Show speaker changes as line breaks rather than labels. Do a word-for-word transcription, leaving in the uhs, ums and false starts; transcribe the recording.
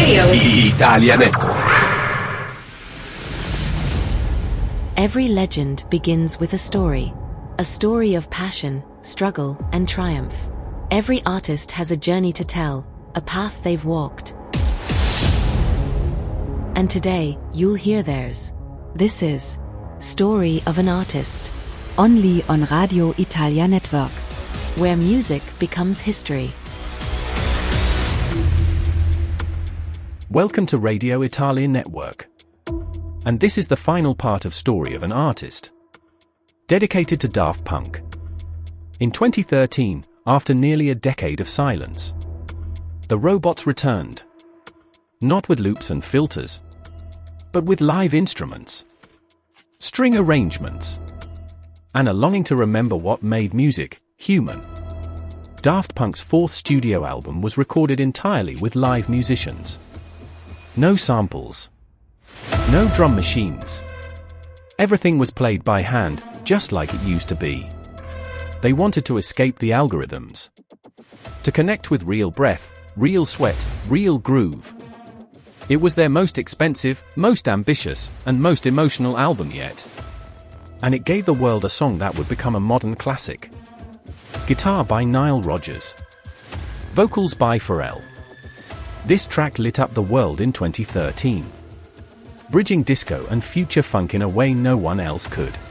Radio Italia Network.
Every legend begins with a story. A story of passion, struggle, and triumph. Every artist has a journey to tell, a path they've walked. And today, you'll hear theirs. This is Story of an Artist. Only on Radio Italia Network, where music becomes history.
Welcome to Radio Italia Network. And this is the final part of Story of an Artist, dedicated to Daft Punk. In twenty thirteen, after nearly a decade of silence, the robots returned. Not with loops and filters, but with live instruments, string arrangements, and a longing to remember what made music human. Daft Punk's fourth studio album was recorded entirely with live musicians. No samples. No drum machines. Everything was played by hand, just like it used to be. They wanted to escape the algorithms, to connect with real breath, real sweat, real groove. It was their most expensive, most ambitious, and most emotional album yet. And it gave the world a song that would become a modern classic. Guitar by Nile Rodgers. Vocals by Pharrell. This track lit up the world in twenty thirteen. Bridging disco and future funk in a way no one else could.